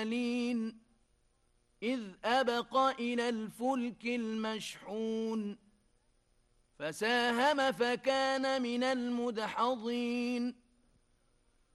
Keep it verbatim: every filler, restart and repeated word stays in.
المرسلين إذ أبق إلى الفلك المشحون فساهم فكان من المدحضين